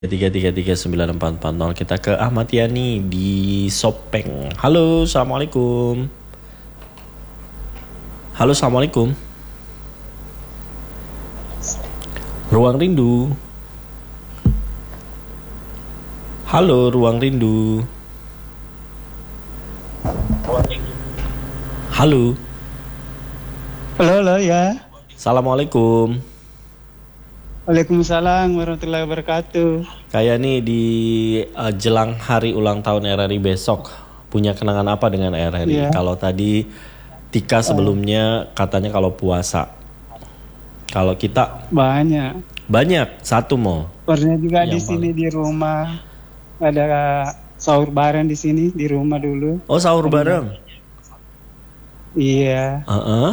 3339440. Kita ke Ahmad Yani di Sopeng. Halo, assalamualaikum. Halo, assalamualaikum. Ruang Rindu. Halo, Ruang Rindu. Halo. Halo ya. Assalamualaikum. Waalaikumsalam warahmatullahi wabarakatuh. Kayak nih di jelang hari ulang tahun RRI besok, punya kenangan apa dengan RRI? Iya. Kalau tadi Tika sebelumnya katanya kalau puasa. Kalau kita banyak satu mau. Pernah juga Yang di sini di rumah ada sahur bareng di sini di rumah dulu. Oh, sahur bareng. Iya.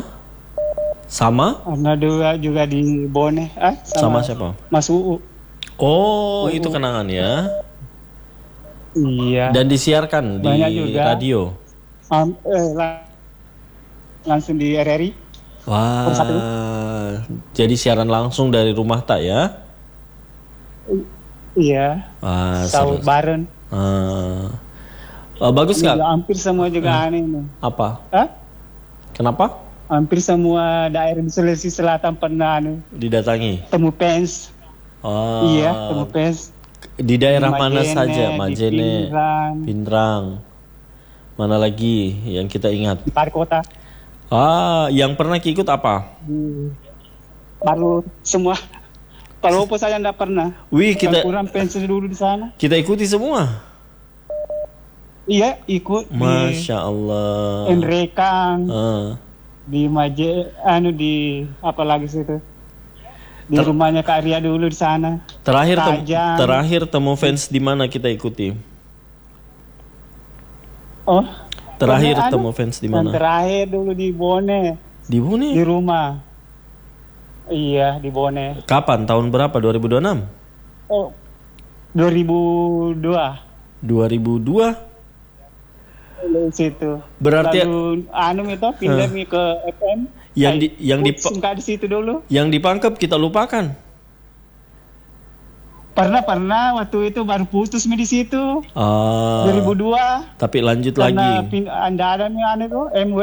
Sama? Karena juga di Bone. Sama siapa? Mas Uu. Oh, itu kenangan ya. Iya. Dan disiarkan Banyak di juga. radio. Langsung di RRI. Wah. Jadi siaran langsung dari rumah tak ya? Iya. Wah, Sahur seru. bareng. Bagus nggak? Hampir semua juga aneh nih. Apa? Kenapa? Hampir semua daerah di Sulawesi Selatan pernah Didatangi? temu pens. Iya, temu pens. Di daerah mana Majene, saja? di Majene, Pindrang. Mana lagi yang kita ingat? Di Pari Kota. Yang pernah ikut apa? Baru semua. Kalau apa saya enggak pernah. Wih, kita kurang pensiun dulu di sana. kita ikuti semua. Iya, ikut Masya Allah. di Enrekang, di di apa lagi situ? Di rumahnya Kak Ria dulu di sana. Terakhir temu fans di mana kita ikuti? Terakhir temu fans di mana? Terakhir dulu di Bone. Di Bone? Di rumah. Iya, di Bone. Kapan? Tahun berapa? 2026? 2002. 2002? Di situ. Berarti lalu itu pindah ke FM. Yang di situ dulu. Yang dipangkep kita lupakan. Pernah waktu itu baru putus di situ. 2002. Tapi lanjut karena lagi. Anda ada MW.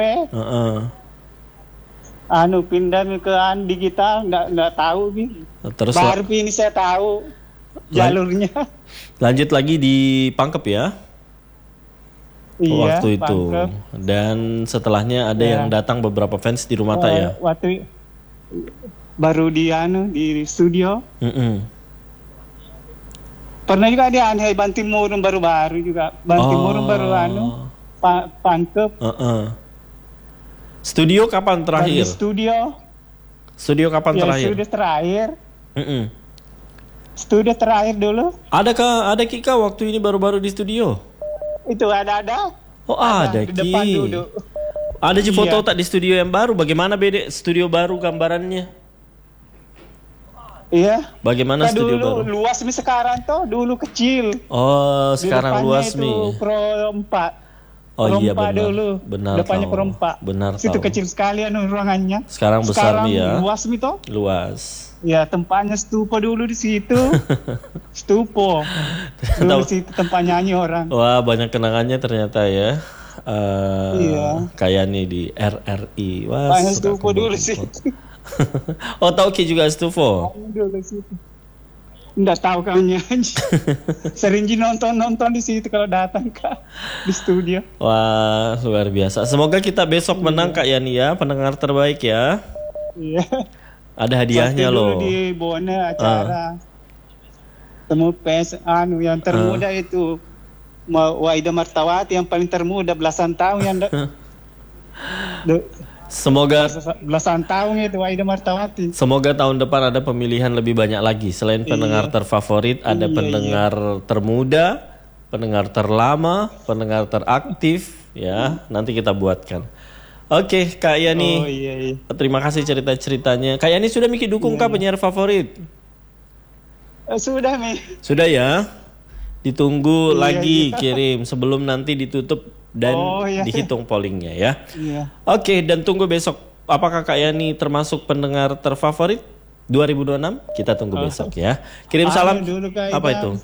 Pindah ke digital nggak tahu Terus baru ini saya tahu jalurnya. Lanjut lagi di Pangkep ya. Iya, waktu itu. Pangkep. Dan setelahnya ada yang datang beberapa fans di rumah tak ya. Waktu baru di studio. Pernah juga dia Bantimurung baru-baru juga. Bantimurung baru Pangkep. Studio kapan terakhir? Studio kapan terakhir? Studio terakhir. Studio terakhir dulu. Ada Kika waktu ini baru-baru di studio? Itu ada. Ada di depan dulu. Ada foto tak di studio yang baru? Bagaimana beda studio baru gambarannya? Iya. Bagaimana studio dulu baru? Luas sekarang dulu kecil. Sekarang luas Pro 4. Iya benar. Dulu. Benar. Depannya Pro 4. Benar. Situ kecil sekali ruangannya. Sekarang besar ya. Luas Luas. Ya, tempatnya stupa dulu di situ. Stupo. Dulu di situ tempat nyanyi orang. Wah, banyak kenangannya ternyata ya. Iya. Kayak nih di RRI. Wah, banyak stupo dulu sih. tahu Ki juga Stufo? Dulu situ. Enggak tahu kamu nyanyi. Sering nonton di situ kalau datang di studio. Wah, luar biasa. Semoga kita besok menang Kak Yani ya, pendengar terbaik ya. Iya. Ada hadiahnya loh. Di Bone acara temu pes yang termuda itu Waida Martawati yang paling termuda belasan tahun yang Semoga belasan tahun itu Waida Martawati. Semoga tahun depan ada pemilihan lebih banyak lagi. Selain pendengar terfavorit, ada pendengar termuda, pendengar terlama, pendengar teraktif ya. Nanti kita buatkan. Oke, Kak Yani. Terima kasih cerita-ceritanya. Kak Yani sudah mikir dukung Kak penyiar favorit? Sudah nih. Sudah ya. Ditunggu lagi kirim sebelum nanti ditutup dan dihitung pollingnya ya. Oke, dan tunggu besok. Apakah Kak Yani termasuk pendengar terfavorit? 2026 kita tunggu besok ya. Kirim salam. Dulu, Kak Apa Ida. itu?